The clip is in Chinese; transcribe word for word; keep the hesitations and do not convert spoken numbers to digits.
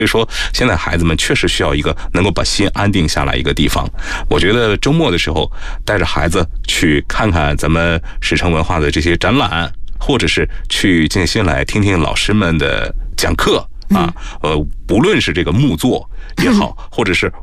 所以说，现在孩子们确实需要一个能够把心安定下来一个地方。我觉得周末的时候，带着孩子去看看咱们史城文化的这些展览，或者是去静心来听听老师们的讲课啊，呃，不论是这个木作也好，或者是